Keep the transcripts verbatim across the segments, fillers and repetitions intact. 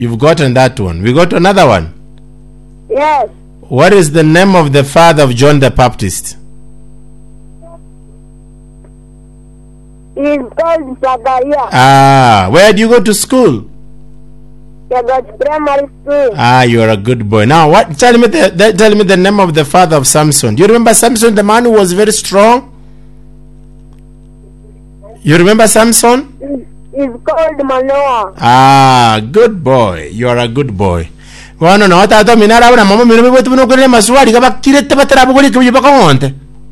You've gotten that one. We got another one. Yes. What is the name of the father of John the Baptist? He's called Zachariah. Ah, where do you go to school? He got primary school. Ah, you are a good boy. Now, what? Tell me the, the tell me the name of the father of Samson. Do you remember Samson, the man who was very strong? You remember Samson? He's called Manoah. Ah, good boy. You are a good boy. Wano na wata ato minara wana mama mino mwetu mino kule maswali kaba kire tebatara bukuli kubi baka wonte.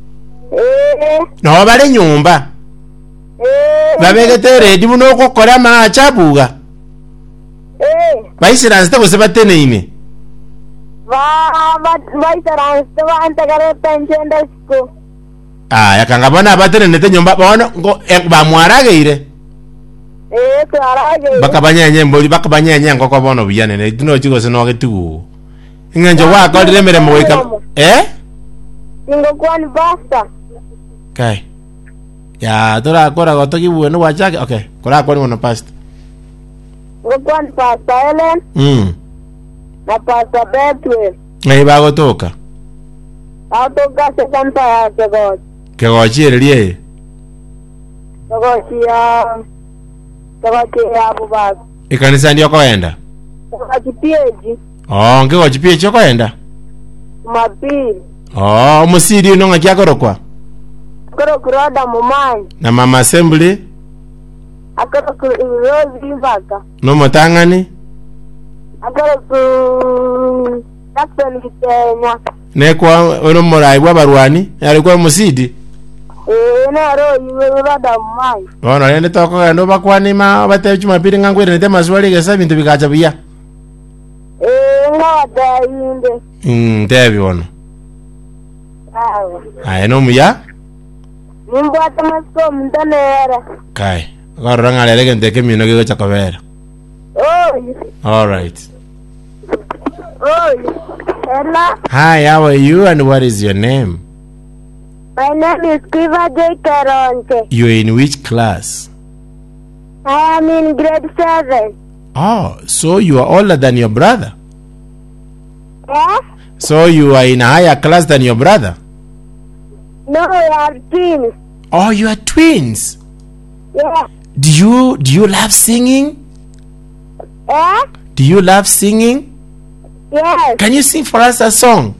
Eh. No bale nyumba. Eh. Babeke tere di muno kokora ma achabuga. Eh. Baisira nste bose batene ine. Va va baisira nste va antagare pension desko. Ah, yakanga bona batene nete nyumba bono ngo ba mwarage ire. Eh, kwarage. Baka banyenye mboli baka banyenye ngoko bono biyane ne dino chigo seno getu. Inganjo wa ko remere mo weka. Eh? Ingo kwani basta. Kai. Ya, tora kora goto ki bueno wachake. Okay. Kora kwani wono past. Ingo kwani pasta Ellen. Mm. Na pasta Betwe. Ngai ba gotoka. Auto gase kanta ya tego. Ke gochirerie. Tego ya tego ya bubak. Ikanisa ndio koenda. Tego pieji. Oh, nge gochipie choko enda. Mapili. Oh, musiri no ngakia korokwa. Koro kuroda mumai. Na mama assembly. Akoro ku Rose Ivaka. No motangani. Akoro ku Jackson Kenya. Ne kwa ono morai bwa barwani. Alikuwa musidi. Eh, na ro iwe kuroda mumai. Ono ende toko ndo bakwani ma bate chuma piri ngangwere ne temaswali gesa bintu bikacha biya. Eh, ngada inde. Mm, debi ono. Awa. Ai no muya? Nimbo tamasko mtanera. Kai. Garanga lele ndeke mino gigo chakobera. Oh. All right. Oh. Hello. Hi, how are you and what is your name? My name is Kiva J. Karonte. You're in which class? I am in grade seven. Oh, so you are older than your brother. Yeah? So you are in a higher class than your brother? No, we are twins. Oh, you are twins. Yeah. Do you do you love singing? Yeah? Do you love singing? Yes. Can you sing for us a song?